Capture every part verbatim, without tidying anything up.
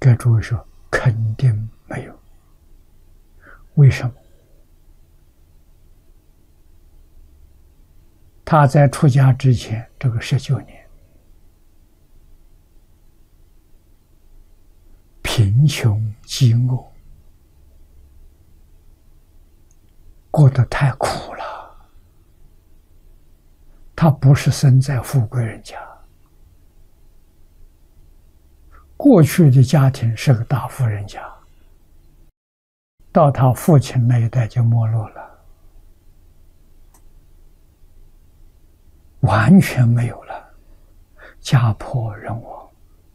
该诸位说，肯定没有。为什么？他在出家之前，这个十九年，贫穷饥饿，过得太苦了。他不是生在富贵人家，过去的家庭是个大富人家，到他父亲那一代就没落了，完全没有了，家破人亡。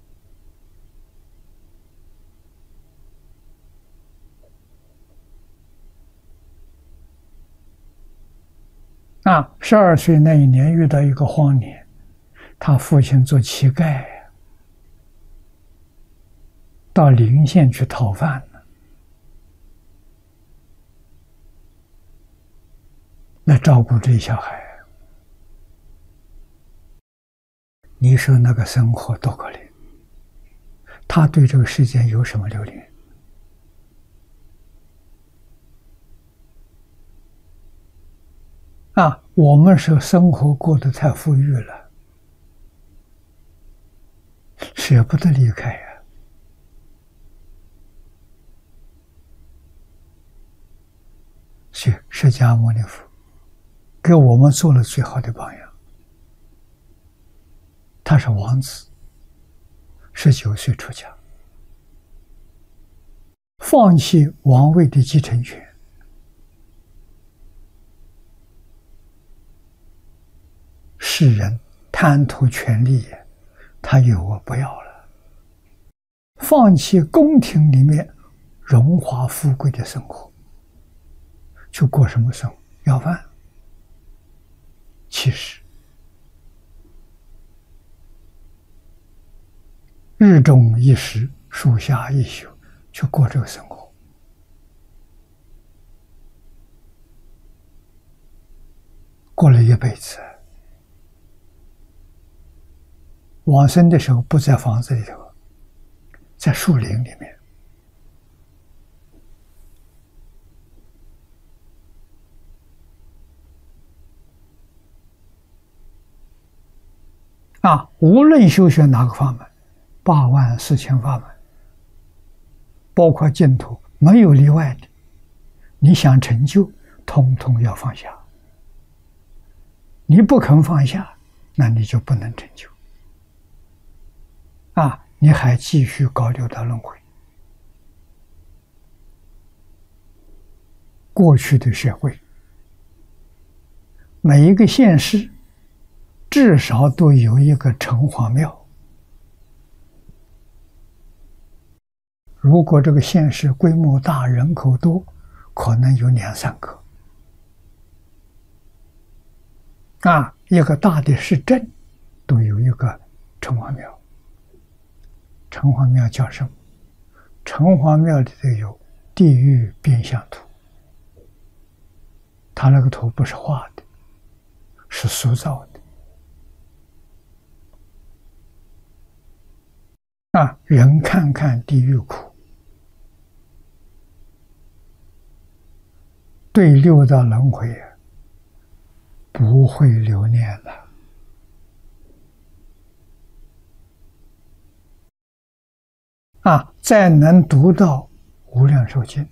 啊，十二岁那一年遇到一个荒年，他父亲做乞丐，到临县去讨饭了，来照顾这小孩。你说那个生活多可怜，他对这个世界有什么留恋？啊，我们是生活过得太富裕了，舍不得离开呀。所以释迦牟尼佛给我们做了最好的榜样。他是王子，十九岁出家，放弃王位的继承权，世人贪图权力，他有我不要了，放弃宫廷里面荣华富贵的生活，去过什么生活？要饭。其实日中一时，树下一宿，去过这个生活。过了一辈子，往生的时候不在房子里头，在树林里面。啊，无论修学哪个法门，八万四千法门，包括净土，没有例外的。你想成就，通通要放下。你不肯放下，那你就不能成就。啊，你还继续搞六道轮回。过去的社会，每一个县市至少都有一个城隍庙。如果这个县市规模大，人口多，可能有两三个。啊，一个大的市镇都有一个城隍庙。城隍庙叫什么？城隍庙里头有地狱变相图，他那个图不是画的，是塑造的。啊，人看看地狱苦，对六道轮回不会留恋了。啊，再能读到无量寿经，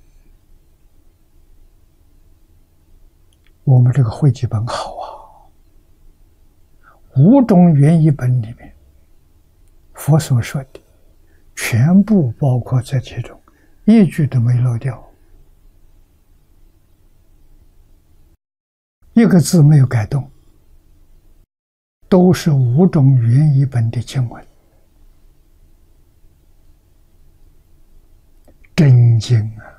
我们这个汇集本好啊！五种原译本里面，佛所说的全部包括在其中，一句都没漏掉，一个字没有改动，都是五种原译本的经文。真经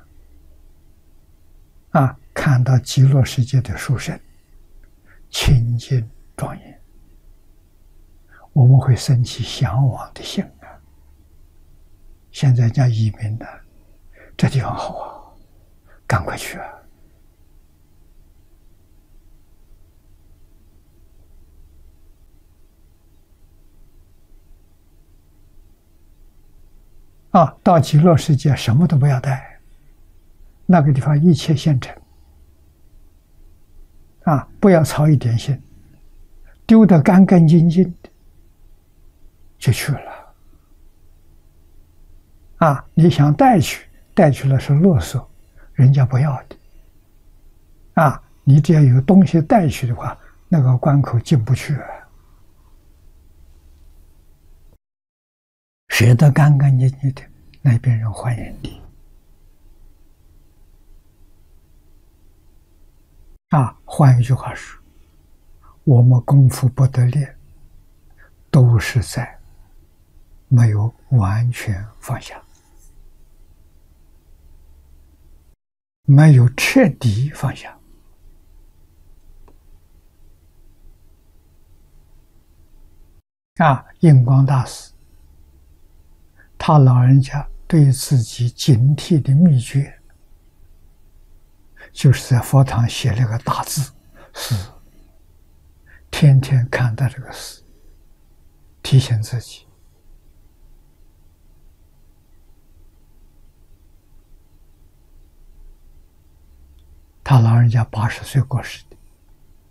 啊！啊，看到极乐世界的殊胜，清净庄严，我们会生起向往的心啊！现在讲移民的，这地方好啊，赶快去啊！ 啊，到极乐世界什么都不要带，那个地方一切现成。啊，不要操一点心，丢得干干净净的就去了。啊，你想带去，带去了是勒索，人家不要的。啊，你只要有东西带去的话，那个关口进不去啊。舍得干干净净的，那边人欢迎你。啊，换一句话说，我们功夫不得练，都是在没有完全放下，没有彻底放下。啊，印光大师，他老人家对自己警惕的秘诀，就是在佛堂写了个大字“死”，天天看到这个“死”，提醒自己。他老人家八十岁过世的，